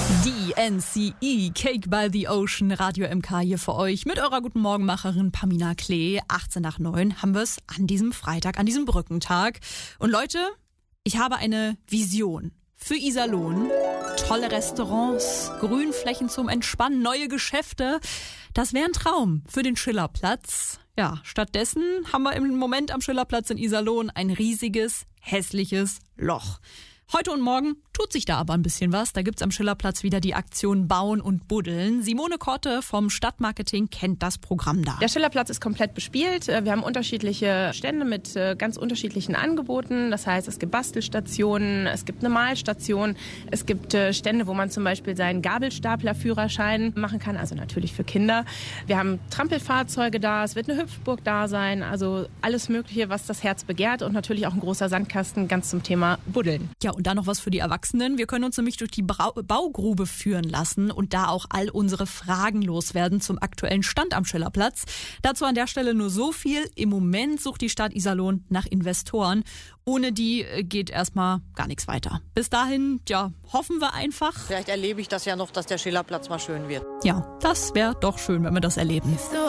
Die NCE Cake by the Ocean, Radio MK hier für euch mit eurer Guten Morgenmacherin Pamina Klee. 18 nach 9 haben wir es an diesem Freitag, an diesem Brückentag. Und Leute, ich habe eine Vision für Iserlohn. Tolle Restaurants, Grünflächen zum Entspannen, neue Geschäfte. Das wäre ein Traum für den Schillerplatz. Ja, stattdessen haben wir im Moment am Schillerplatz in Iserlohn ein riesiges, hässliches Loch. Heute und morgen tut sich da aber ein bisschen was. Da gibt's am Schillerplatz wieder die Aktion Bauen und Buddeln. Simone Korte vom Stadtmarketing kennt das Programm da. Der Schillerplatz ist komplett bespielt. Wir haben unterschiedliche Stände mit ganz unterschiedlichen Angeboten. Das heißt, es gibt Bastelstationen, es gibt eine Malstation, es gibt Stände, wo man zum Beispiel seinen Gabelstaplerführerschein machen kann, also natürlich für Kinder. Wir haben Trampelfahrzeuge da, es wird eine Hüpfburg da sein, also alles Mögliche, was das Herz begehrt und natürlich auch ein großer Sandkasten ganz zum Thema Buddeln. Ja, und dann noch was für die Erwachsenen. Wir können uns nämlich durch die Baugrube führen lassen und da auch all unsere Fragen loswerden zum aktuellen Stand am Schillerplatz. Dazu an der Stelle nur so viel. Im Moment sucht die Stadt Iserlohn nach Investoren. Ohne die geht erstmal gar nichts weiter. Bis dahin, ja, hoffen wir einfach. Vielleicht erlebe ich das ja noch, dass der Schillerplatz mal schön wird. Ja, das wäre doch schön, wenn wir das erleben.